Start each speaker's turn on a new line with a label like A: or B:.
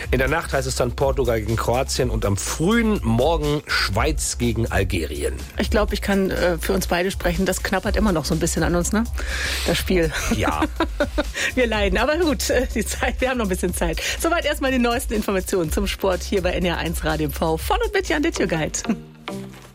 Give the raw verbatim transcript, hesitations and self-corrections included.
A: In der Nacht heißt es dann Portugal gegen Kroatien und am frühen Morgen Schweiz gegen Algerien.
B: Ich glaube, ich kann äh, für uns beide sprechen. Das knappert immer noch so ein bisschen an uns, ne? Das Spiel.
A: Ja.
B: Wir leiden. Aber gut, äh, die Zeit, wir haben noch ein bisschen Zeit. Soweit erstmal die neuesten Informationen zum Sport hier bei N R eins Radio M V von und mit Jan Dittjögeit.